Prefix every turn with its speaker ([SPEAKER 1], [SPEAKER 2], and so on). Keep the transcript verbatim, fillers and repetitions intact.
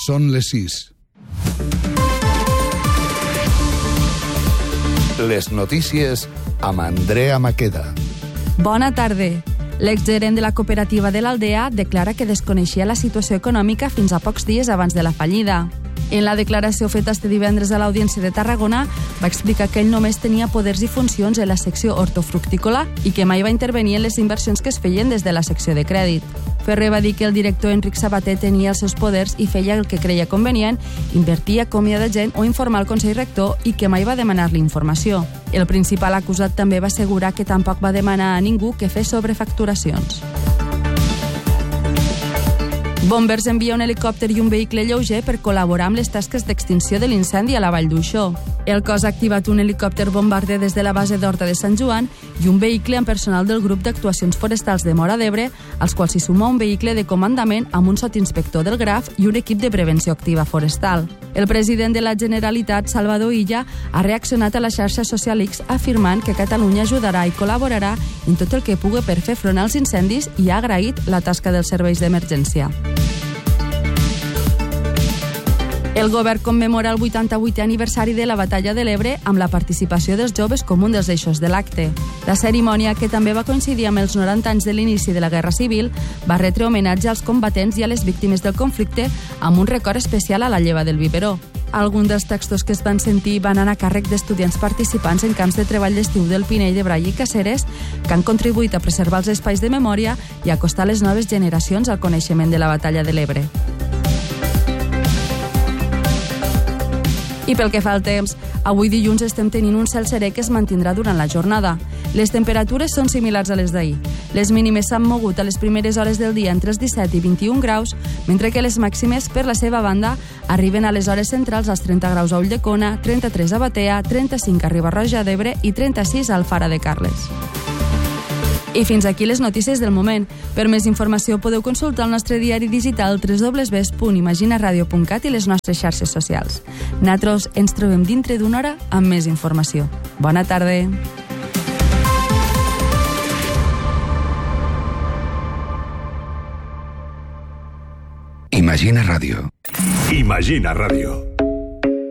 [SPEAKER 1] Són les sis. Les notícies amb Andrea Maqueda.
[SPEAKER 2] Bona tarda. L'exgerent de la cooperativa de l'Aldea declara que desconeixia la situació econòmica fins a pocs dies abans de la fallida. En la declaració feta este divendres a l'Audiència de Tarragona, va explicar que ell només tenia poders i funcions en la secció hortofructícola i que mai va intervenir en les inversions que es feien des de la secció de crèdit. Ferrer va dir que el director Enric Sabater tenia els seus poders i feia el que creia convenient, invertia, acomiadar gent o informar el Consell Rector i que mai va demanar-li informació. El principal acusat també va assegurar que tampoc va demanar a ningú que fes sobrefacturacions. Bombers envia un helicòpter i un vehicle lleuger per col·laborar amb les tasques d'extinció de l'incendi a la Vall d'Uixó. El cos ha activat un helicòpter bombarder des de la base d'Horta de Sant Joan i un vehicle amb personal del grup d'actuacions forestals de Móra d'Ebre, als quals s'hi suma un vehicle de comandament amb un sotinspector del Graf i un equip de prevenció activa forestal. El president de la Generalitat, Salvador Illa, ha reaccionat a la xarxa social X afirmant que Catalunya ajudarà i col·laborarà en tot el que pugui per fer front als incendis i ha agraït la tasca dels serveis d'emergència. El govern commemora el vuitanta-vuitè aniversari de la Batalla de l'Ebre amb la participació dels joves com un dels eixos de l'acte. La cerimònia, que també va coincidir amb els noranta anys de l'inici de la Guerra Civil, va retre homenatge als combatents i a les víctimes del conflicte amb un record especial a la lleva del biberó. Alguns dels textos que es van sentir van anar a càrrec d'estudiants participants en camps de treball d'estiu del Pinell de Brai i Caceres, que han contribuït a preservar els espais de memòria i a acostar les noves generacions al coneixement de la Batalla de l'Ebre. I pel que fa al temps, avui dilluns estem tenint un cel serè que es mantindrà durant la jornada. Les temperatures són similars a les d'ahir. Les mínimes s'han mogut a les primeres hores del dia entre els disset i vint-i-un graus, mentre que les màximes, per la seva banda, arriben a les hores centrals als trenta graus a Ulldecona, trenta-tres a Batea, trenta-cinc a Riba-roja d'Ebre i trenta-sis a Alfara de Carles. I fins aquí les notícies del moment. Per més informació podeu consultar el nostre diari digital w w w punt imaginaradio punt cat i les nostres xarxes socials. Nosaltres ens trobem dintre d'una hora amb més informació. Bona tarda.
[SPEAKER 1] Imagina Ràdio.
[SPEAKER 3] Imagina Ràdio.